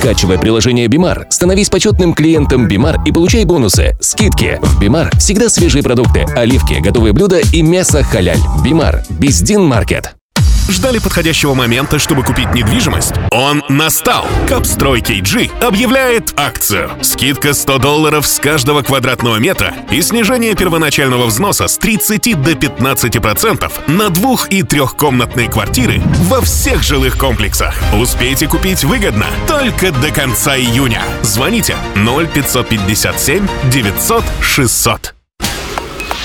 Скачивай приложение Бимар, становись почетным клиентом Бимар и получай бонусы, скидки. В Бимар всегда свежие продукты, оливки, готовые блюда и мясо халяль. Бимар. Биздин Маркет. Ждали подходящего момента, чтобы купить недвижимость? Он настал! Капстрой KG объявляет акцию. Скидка $100 с каждого квадратного метра и снижение первоначального взноса с 30 до 15% на 2- и 3-комнатные квартиры во всех жилых комплексах. Успейте купить выгодно только до конца июня. Звоните 0557 900 600.